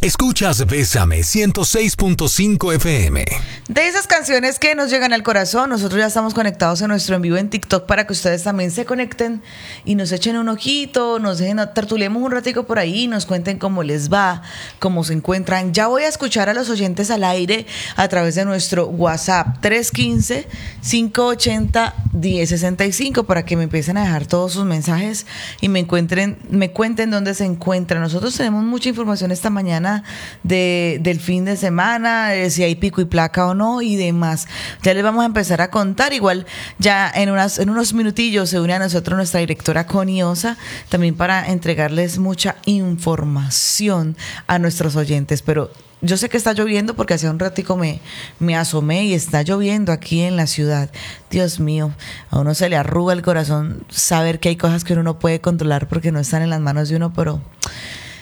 Escuchas Bésame 106.5 FM. De esas canciones que nos llegan al corazón, nosotros ya estamos conectados en nuestro en vivo en TikTok para que ustedes también se conecten y nos echen un ojito, nos dejen, tertuliemos un ratico por ahí, nos cuenten cómo les va, cómo se encuentran. Ya voy a escuchar a los oyentes al aire a través de nuestro WhatsApp 315-580-1065 para que me empiecen a dejar todos sus mensajes y me cuenten dónde se encuentran. Nosotros tenemos mucha información esta mañana del fin de semana, de si hay pico y placa o no y demás. Ya les vamos a empezar a contar. Igual ya en unos minutillos se une a nosotros nuestra directora Connie Osa, también para entregarles mucha información a nuestros oyentes. Pero yo sé que está lloviendo porque hace un ratico me asomé y está lloviendo aquí en la ciudad. Dios mío, a uno se le arruga el corazón saber que hay cosas que uno no puede controlar porque no están en las manos de uno, pero